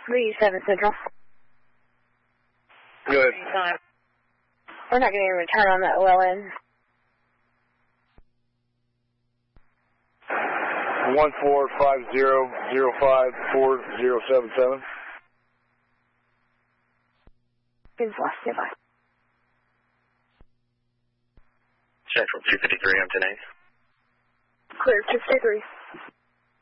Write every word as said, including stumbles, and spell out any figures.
three seven Central. Good. We're not getting a return on that O L N. One four five zero zero five four zero seven seven. Good flash, goodbye. Central two fifty-three, I'm ten eight. Clear, two fifty-three.